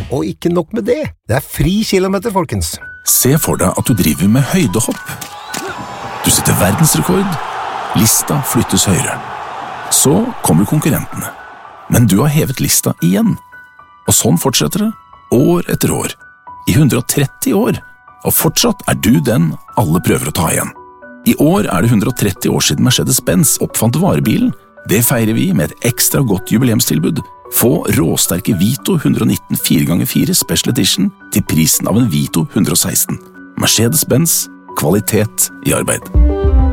Og ikke nok med det, det fri kilometer, folkens. Se for deg at du driver med høydehopp. Du setter verdensrekord, lista flyttes høyere. Så kommer konkurrentene, men du har hevet lista igjen. Og sånn fortsetter det, år etter år, i 130 år, og fortsatt du den alle prøver å ta igjen. I år det 130 år siden Mercedes-Benz oppfant varebilen. Det feirer vi med et ekstra godt jubileumstilbud. Få råsterke Vito 119 4x4 Special Edition til prisen av en Vito 116. Mercedes-Benz, kvalitet i arbeid.